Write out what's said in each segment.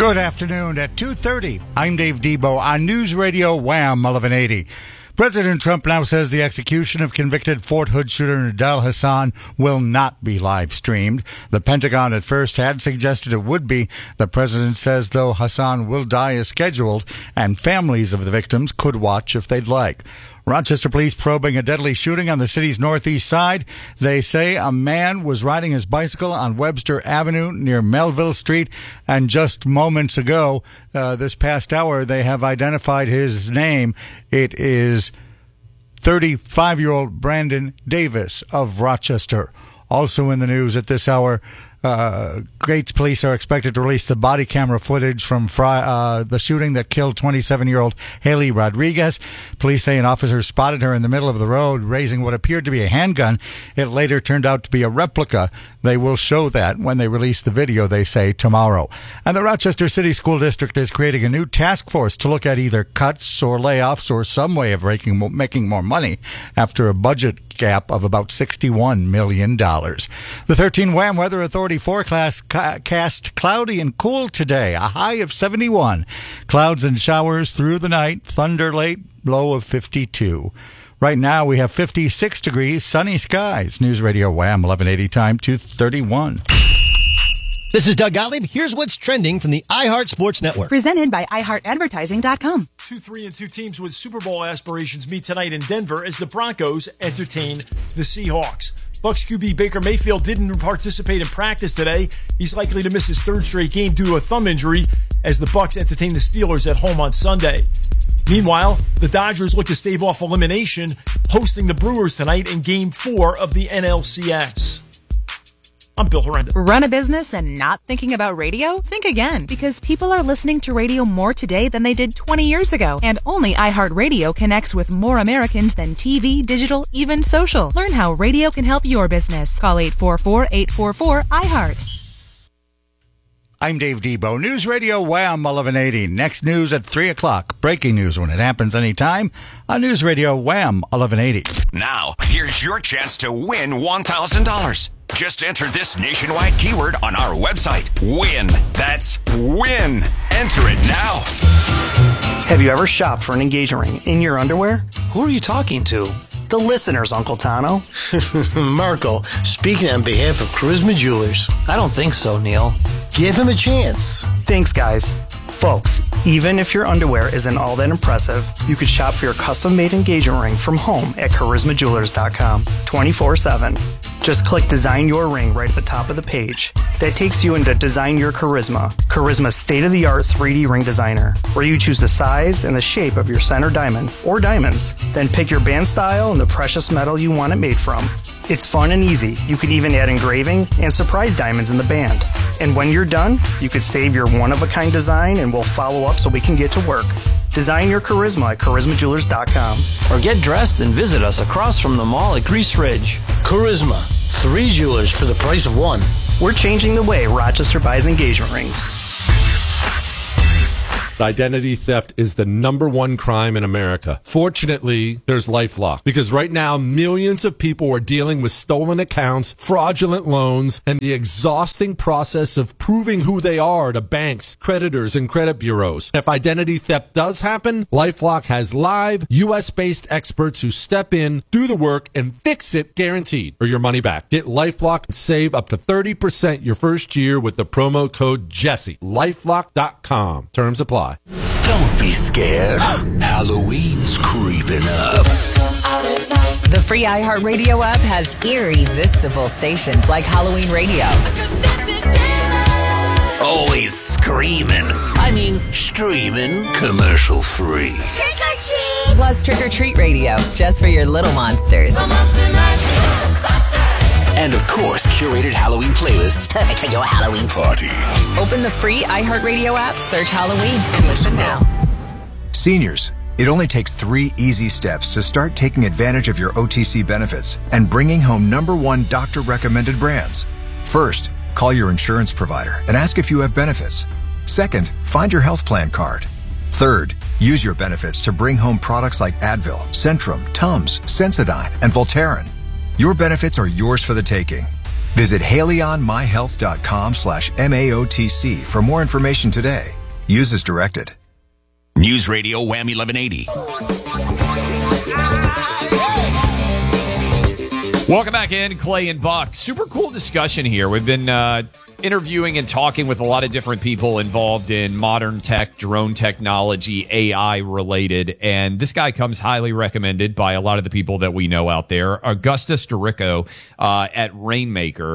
Good afternoon. At 2:30, I'm Dave Debo on News Radio Wham 1180. President Trump now says the execution of convicted Fort Hood shooter Nidal Hasan will not be live streamed. The Pentagon at first had suggested it would be. The president says, though, Hasan will die as scheduled, and families of the victims could watch if they'd like. Rochester police probing a deadly shooting on the city's northeast side. They say a man was riding his bicycle on Webster Avenue near Melville Street, and just moments ago, this past hour, they have identified his name. It is 35-year-old Brandon Davis of Rochester. Also in the news at this hour, Gates police are expected to release the body camera footage from the shooting that killed 27-year-old Haley Rodriguez. Police say an officer spotted her in the middle of the road raising what appeared to be a handgun. It later turned out to be a replica. They will show that when they release the video, they say, tomorrow. And the Rochester City School District is creating a new task force to look at either cuts or layoffs or some way of making more money after a budget gap of about $61 million. The 13 Wham Weather Authority forecast cast cloudy and cool today, a high of 71. Clouds and showers through the night, thunder late, low of 52. Right now we have 56 degrees, sunny skies. News Radio Wham 1180 time 2:31. This is Doug Gottlieb. Here's what's trending from the iHeart Sports Network. Presented by iHeartAdvertising.com. 2-3-2 teams with Super Bowl aspirations meet tonight in Denver as the Broncos entertain the Seahawks. Bucs QB Baker Mayfield didn't participate in practice today. He's likely to miss his third straight game due to a thumb injury as the Bucs entertain the Steelers at home on Sunday. Meanwhile, the Dodgers look to stave off elimination, hosting the Brewers tonight in Game 4 of the NLCS. I'm Bill Horrenda. Run a business and not thinking about radio? Think again, because people are listening to radio more today than they did 20 years ago. And only iHeartRadio connects with more Americans than TV, digital, even social. Learn how radio can help your business. Call 844-844-iHeart. I'm Dave Debo. News Radio Wham 1180. Next news at 3 o'clock. Breaking news when it happens anytime on News Radio Wham 1180. Now, here's your chance to win $1,000. Just enter this nationwide keyword on our website. WIN. That's WIN. Enter it now. Have you ever shopped for an engagement ring in your underwear? Who are you talking to? The listeners, Uncle Tano. Marco, speaking on behalf of Charisma Jewelers. I don't think so, Neil. Give him a chance. Thanks, guys. Folks, even if your underwear isn't all that impressive, you could shop for your custom-made engagement ring from home at charismajewelers.com 24/7. Just click Design Your Ring right at the top of the page. That takes you into Design Your Charisma, Charisma's state-of-the-art 3D ring designer, where you choose the size and the shape of your center diamond, or diamonds. Then pick your band style and the precious metal you want it made from. It's fun and easy. You could even add engraving and surprise diamonds in the band. And when you're done, you could save your one-of-a-kind design and we'll follow up so we can get to work. Design your charisma at charismajewelers.com. Or get dressed and visit us across from the mall at Grease Ridge. Charisma. 3 jewelers for the price of 1. We're changing the way Rochester buys engagement rings. Identity theft is the #1 crime in America. Fortunately, there's LifeLock, because right now millions of people are dealing with stolen accounts, fraudulent loans, and the exhausting process of proving who they are to banks, creditors, and credit bureaus. If identity theft does happen, LifeLock has live US-based experts who step in, do the work, and fix it guaranteed, or your money back. Get LifeLock and save up to 30% your first year with the promo code Jesse. LifeLock.com. Terms apply. Don't be scared. Halloween's creeping up. The free iHeartRadio app has irresistible stations like Halloween Radio. Always screaming. Streaming. Commercial free. Plus Trick or Treat Radio, just for your little monsters. And of course, curated Halloween playlists perfect for your Halloween party. Open the free iHeartRadio app, search Halloween, and listen now. Seniors, it only takes 3 easy steps to start taking advantage of your OTC benefits and bringing home #1 doctor-recommended brands. First, call your insurance provider and ask if you have benefits. Second, find your health plan card. Third, use your benefits to bring home products like Advil, Centrum, Tums, Sensodyne, and Voltaren. Your benefits are yours for the taking. Visit HaleyOnMyHealth.com/MAOTC for more information today. Use as directed. News Radio Wham 1180. Welcome back in, Clay and Buck. Super cool discussion here. We've been interviewing and talking with a lot of different people involved in modern tech, drone technology, AI related. And this guy comes highly recommended by a lot of the people that we know out there. Augustus Dorico at Rainmaker.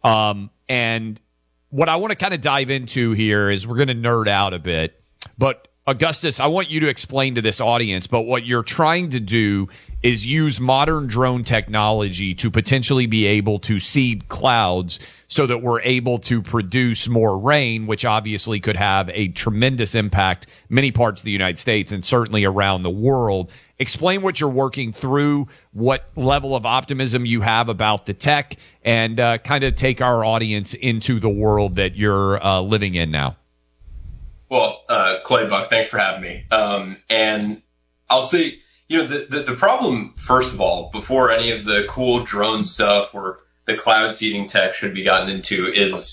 And what I want to kind of dive into here is we're going to nerd out a bit. But Augustus, I want you to explain to this audience, but what you're trying to do is use modern drone technology to potentially be able to seed clouds so that we're able to produce more rain, which obviously could have a tremendous impact many parts of the United States and certainly around the world. Explain what you're working through, what level of optimism you have about the tech, and kind of take our audience into the world that you're living in now. Well, Clay, Buck, thanks for having me. And I'll say, the problem, first of all, before any of the cool drone stuff or the cloud seeding tech should be gotten into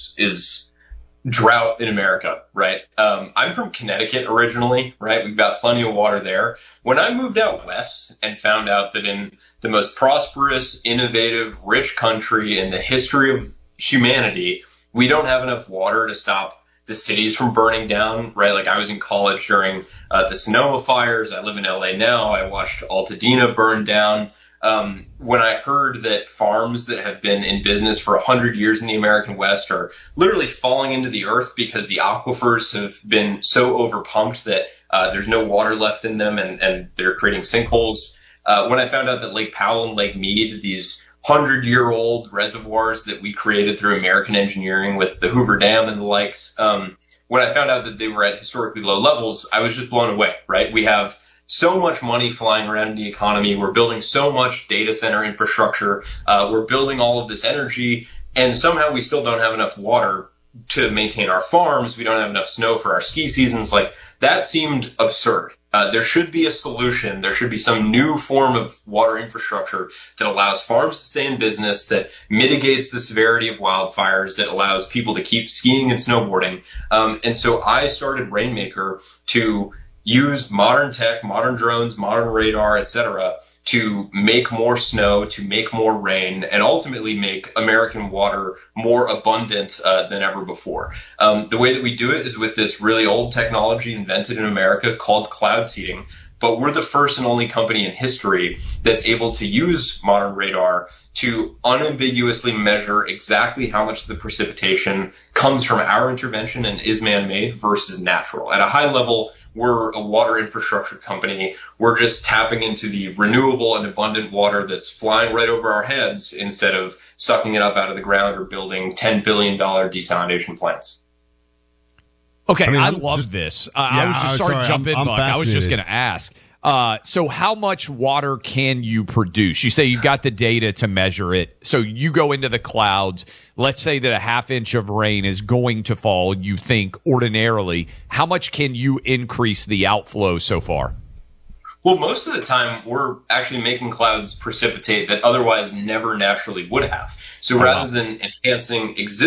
is drought in America, right? I'm from Connecticut originally, right? We've got plenty of water there. When I moved out west and found out that in the most prosperous, innovative, rich country in the history of humanity, we don't have enough water to stop the cities from burning down, right? Like I was in college during the Sonoma fires. I live in LA now. I watched Altadena burn down. When I heard that farms that have been in business for 100 years in the American West are literally falling into the earth because the aquifers have been so overpumped that there's no water left in them and they're creating sinkholes. When I found out that Lake Powell and Lake Mead, these 100-year-old reservoirs that we created through American engineering with the Hoover Dam and the likes, when I found out that they were at historically low levels, I was just blown away, right? We have so much money flying around in the economy. We're building so much data center infrastructure. We're building all of this energy, and somehow we still don't have enough water to maintain our farms. We don't have enough snow for our ski seasons. Like, that seemed absurd. There should be a solution. There should be some new form of water infrastructure that allows farms to stay in business, that mitigates the severity of wildfires, that allows people to keep skiing and snowboarding. And so I started Rainmaker to use modern tech, modern drones, modern radar, etc., to make more snow, to make more rain, and ultimately make American water more abundant than ever before. The way that we do it is with this really old technology invented in America called cloud seeding, but we're the first and only company in history that's able to use modern radar to unambiguously measure exactly how much of the precipitation comes from our intervention and is man-made versus natural. At a high level, we're a water infrastructure company. We're just tapping into the renewable and abundant water that's flying right over our heads instead of sucking it up out of the ground or building $10 billion desalination plants. Okay, I love this. I was just sorry to jump in, Buck. I was just going to ask. So how much water can you produce? You say you've got the data to measure it. So you go into the clouds. Let's say that a half inch of rain is going to fall, you think, ordinarily. How much can you increase the outflow so far? Well, most of the time, we're actually making clouds precipitate that otherwise never naturally would have. So rather than enhancing existing